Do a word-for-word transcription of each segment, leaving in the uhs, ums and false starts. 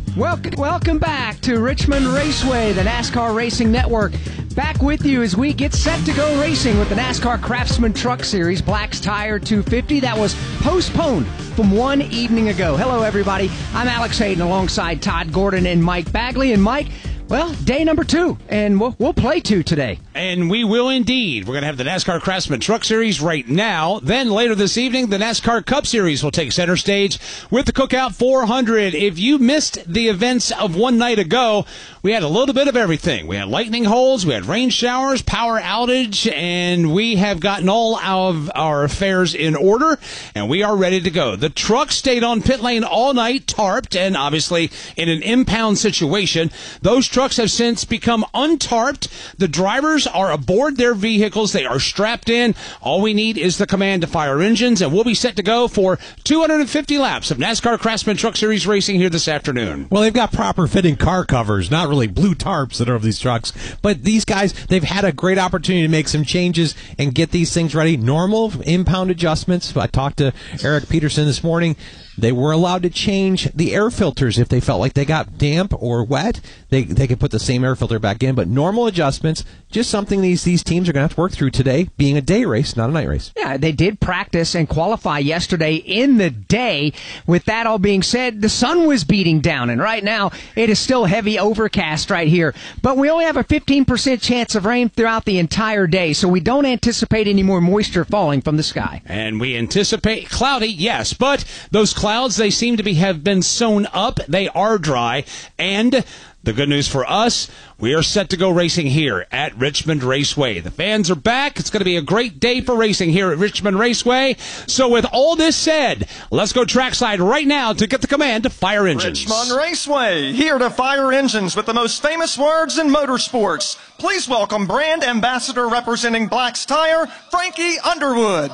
Welcome, welcome back to Richmond Raceway, the NASCAR Racing Network. Back with you as we get set to go racing with the NASCAR Craftsman Truck Series Black's Tire two fifty. That was postponed from one evening ago. Hello, everybody. I'm Alex Hayden alongside Todd Gordon and Mike Bagley. And Mike, well, day number two, and we'll, we'll play two today. And we will indeed. We're going to have the NASCAR Craftsman Truck Series right now. Then later this evening, the NASCAR Cup Series will take center stage with the Cookout four hundred. If you missed the events of one night ago, we had a little bit of everything. We had lightning holes, we had rain showers, power outage, and we have gotten all of our affairs in order, and we are ready to go. The truck stayed on pit lane all night, tarped, and obviously in an impound situation. Those trucks have since become untarped. The drivers are aboard their vehicles. They are strapped in. All we need is the command to fire engines, and we'll be set to go for two hundred fifty laps of NASCAR Craftsman Truck Series racing here this afternoon. Well, they've got proper fitting car covers, not really blue tarps that are over these trucks, but these guys, they've had a great opportunity to make some changes and get these things ready. Normal impound adjustments. I talked to Eric Peterson this morning. They were allowed to change the air filters if they felt like they got damp or wet. They they could put the same air filter back in, but normal adjustments, just something these, these teams are going to have to work through today, being a day race, not a night race. Yeah, they did practice and qualify yesterday in the day. With that all being said, the sun was beating down, and right now it is still heavy overcast right here. But we only have a fifteen percent chance of rain throughout the entire day, so we don't anticipate any more moisture falling from the sky. And we anticipate cloudy, yes, but those clouds, they seem to be have been sewn up. They are dry, and the good news for us, we are set to go racing here at Richmond Raceway. The fans are back. It's going to be a great day for racing here at Richmond Raceway. So with all this said, let's go trackside right now to get the command to fire engines. Richmond Raceway, here to fire engines with the most famous words in motorsports. Please welcome brand ambassador representing Black's Tire, Frankie Underwood.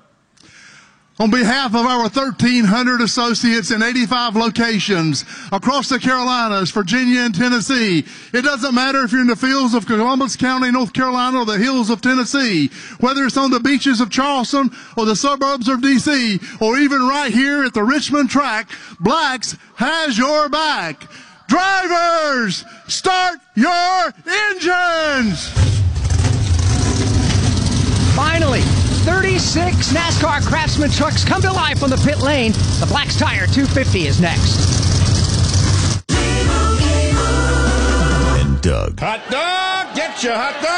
On behalf of our thirteen hundred associates in eighty-five locations across the Carolinas, Virginia, and Tennessee, it doesn't matter if you're in the fields of Columbus County, North Carolina, or the hills of Tennessee, whether it's on the beaches of Charleston or the suburbs of D C, or even right here at the Richmond track, Black's has your back. Drivers, start your engines! Finally, thirty-six NASCAR Craftsman trucks come to life on the pit lane. The Black's Tire two fifty is next. And Doug. Hot dog, get your hot dog.